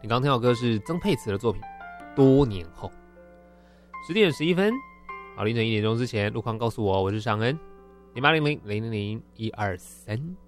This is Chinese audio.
你刚听到歌是曾沛慈的作品《多年后》。10点11分，好，凌晨1点钟之前，路况告诉我，我是尚恩，0800000123。